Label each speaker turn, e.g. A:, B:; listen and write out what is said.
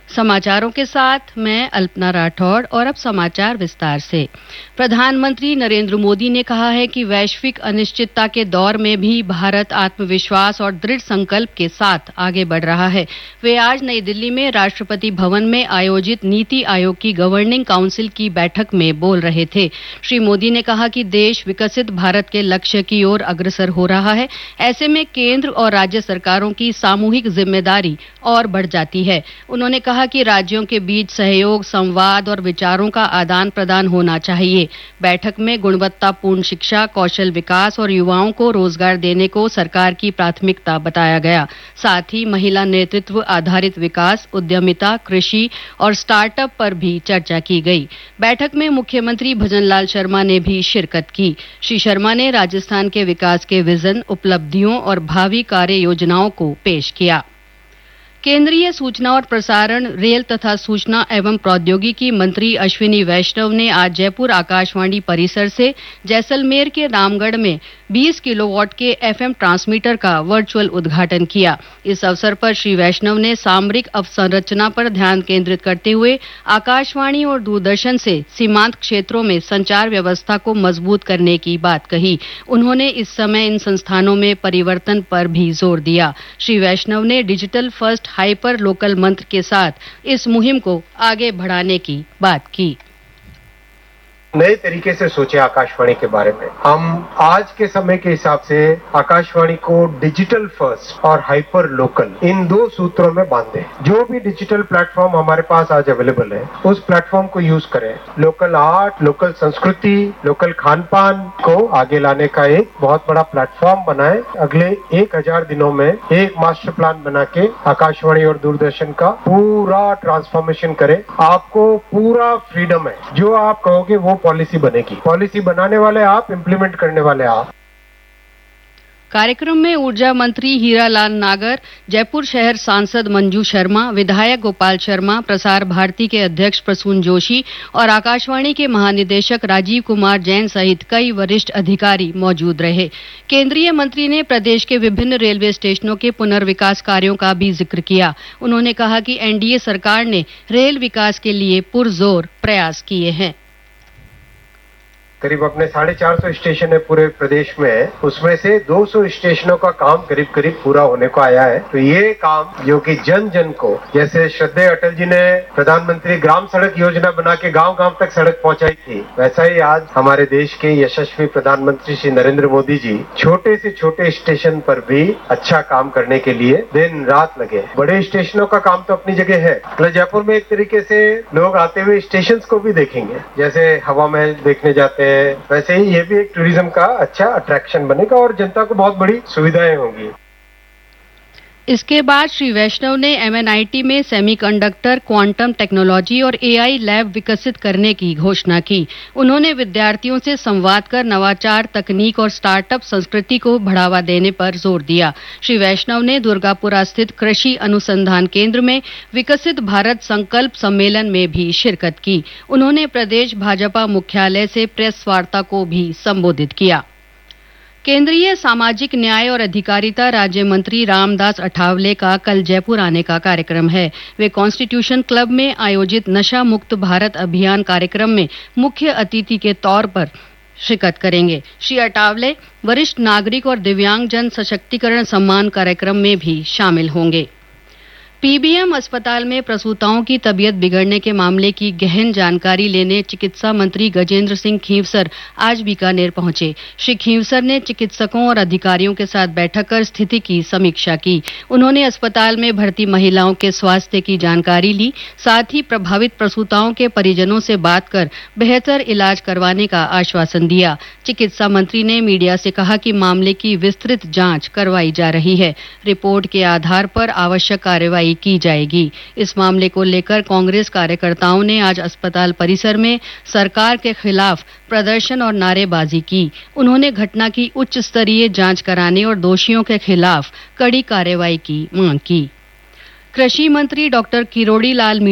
A: समाचारों के साथ मैं अल्पना राठौड़ और अब समाचार विस्तार से। प्रधानमंत्री नरेंद्र मोदी ने कहा है कि वैश्विक अनिश्चितता के दौर में भी भारत आत्मविश्वास और दृढ़ संकल्प के साथ आगे बढ़ रहा है। वे आज नई दिल्ली में राष्ट्रपति भवन में आयोजित नीति आयोग की गवर्निंग काउंसिल की बैठक में बोल रहे थे। श्री मोदी ने कहा कि देश विकसित भारत के लक्ष्य की ओर अग्रसर हो रहा है। ऐसे में केंद्र और राज्य सरकारों की सामूहिक जिम्मेदारी और बढ़ जाती है। उन्होंने कहा कि राज्यों के बीच सहयोग, संवाद और विचारों का आदान प्रदान होना चाहिए। बैठक में गुणवत्तापूर्ण शिक्षा, कौशल विकास और युवाओं को रोजगार देने को सरकार की प्राथमिकता बताया गया। साथ ही महिला नेतृत्व आधारित विकास, उद्यमिता, कृषि और स्टार्टअप पर भी चर्चा की गई। बैठक में मुख्यमंत्री भजनलाल शर्मा ने भी शिरकत की। श्री शर्मा ने राजस्थान के विकास के विजन, उपलब्धियों और भावी कार्य योजनाओं को पेश किया। केंद्रीय सूचना और प्रसारण, रेल तथा सूचना एवं प्रौद्योगिकी मंत्री अश्विनी वैष्णव ने आज जयपुर आकाशवाणी परिसर से जैसलमेर के रामगढ़ में 20 किलोवाट के एफएम ट्रांसमीटर का वर्चुअल उद्घाटन किया। इस अवसर पर श्री वैष्णव ने सामरिक अवसंरचना पर ध्यान केंद्रित करते हुए आकाशवाणी और दूरदर्शन से सीमांत क्षेत्रों में संचार व्यवस्था को मजबूत करने की बात कही। उन्होंने इस समय इन संस्थानों में परिवर्तन पर भी जोर दिया। श्री वैष्णव ने डिजिटल फर्स्ट हाइपर लोकल मंत्र के साथ इस मुहिम को आगे बढ़ाने की बात की।
B: नए तरीके से सोचे आकाशवाणी के बारे में। हम आज के समय के हिसाब से आकाशवाणी को डिजिटल फर्स्ट और हाइपर लोकल इन दो सूत्रों में बांधे। जो भी डिजिटल प्लेटफॉर्म हमारे पास आज अवेलेबल है, उस प्लेटफॉर्म को यूज करें। लोकल आर्ट, लोकल संस्कृति, लोकल खान पान को आगे लाने का एक बहुत बड़ा प्लेटफॉर्म बनाए। अगले 1000 दिनों में एक मास्टर प्लान बना के आकाशवाणी और दूरदर्शन का पूरा ट्रांसफॉर्मेशन करें। आपको पूरा फ्रीडम है। जो आप कहोगे वो पॉलिसी बनेगी। पॉलिसी बनाने वाले आप, इम्प्लीमेंट करने वाले आप।
A: कार्यक्रम में ऊर्जा मंत्री हीरालाल नागर, जयपुर शहर सांसद मंजू शर्मा, विधायक गोपाल शर्मा, प्रसार भारती के अध्यक्ष प्रसून जोशी और आकाशवाणी के महानिदेशक राजीव कुमार जैन सहित कई वरिष्ठ अधिकारी मौजूद रहे। केंद्रीय मंत्री ने प्रदेश के विभिन्न रेलवे स्टेशनों के पुनर्विकास कार्यों का भी जिक्र किया। उन्होंने कहा कि एनडीए सरकार ने रेल विकास के लिए पुरजोर प्रयास किए हैं।
B: करीब अपने 450 स्टेशन है पूरे प्रदेश में, उसमें से 200 स्टेशनों का काम करीब करीब पूरा होने को आया है। तो ये काम जो कि जन जन को, जैसे श्रद्धेय अटल जी ने प्रधानमंत्री ग्राम सड़क योजना बना के गांव गांव तक सड़क पहुंचाई थी, वैसा ही आज हमारे देश के यशस्वी प्रधानमंत्री श्री नरेंद्र मोदी जी छोटे से छोटे स्टेशन पर भी अच्छा काम करने के लिए दिन रात लगे। बड़े स्टेशनों का काम तो अपनी जगह है। मतलब जयपुर में एक तरीके से लोग आते हुए स्टेशन को भी देखेंगे, जैसे हवा महल देखने जाते हैं, वैसे ही ये भी एक टूरिज्म का अच्छा अट्रैक्शन बनेगा और जनता को बहुत बड़ी सुविधाएं होंगी।
A: इसके बाद श्री वैष्णव ने एमएनआईटी में सेमीकंडक्टर, क्वांटम टेक्नोलॉजी और एआई लैब विकसित करने की घोषणा की। उन्होंने विद्यार्थियों से संवाद कर नवाचार, तकनीक और स्टार्टअप संस्कृति को बढ़ावा देने पर जोर दिया। श्री वैष्णव ने दुर्गापुरा स्थित कृषि अनुसंधान केंद्र में विकसित भारत संकल्प सम्मेलन में भी शिरकत की। उन्होंने प्रदेश भाजपा मुख्यालय से प्रेस वार्ता को भी संबोधित किया। केंद्रीय सामाजिक न्याय और अधिकारिता राज्य मंत्री रामदास अठावले का कल जयपुर आने का कार्यक्रम है। वे कॉन्स्टिट्यूशन क्लब में आयोजित नशा मुक्त भारत अभियान कार्यक्रम में मुख्य अतिथि के तौर पर शिरकत करेंगे। श्री अठावले वरिष्ठ नागरिक और दिव्यांगजन सशक्तिकरण सम्मान कार्यक्रम में भी शामिल होंगे। पीबीएम अस्पताल में प्रसूताओं की तबीयत बिगड़ने के मामले की गहन जानकारी लेने चिकित्सा मंत्री गजेंद्र सिंह खींवसर आज बीकानेर पहुंचे। श्री खींवसर ने चिकित्सकों और अधिकारियों के साथ बैठक कर स्थिति की समीक्षा की। उन्होंने अस्पताल में भर्ती महिलाओं के स्वास्थ्य की जानकारी ली। साथ ही प्रभावित प्रसूताओं के परिजनों से बात कर बेहतर इलाज करवाने का आश्वासन दिया। चिकित्सा मंत्री ने मीडिया से कहा कि मामले की विस्तृत जांच करवाई जा रही है। रिपोर्ट के आधार पर आवश्यक कार्रवाई की जाएगी। इस मामले को लेकर कांग्रेस कार्यकर्ताओं ने आज अस्पताल परिसर में सरकार के खिलाफ प्रदर्शन और नारेबाजी की। उन्होंने घटना की उच्च स्तरीय जांच कराने और दोषियों के खिलाफ कड़ी कार्रवाई की मांग की। कृषि मंत्री डॉक्टर किरोड़ी लाल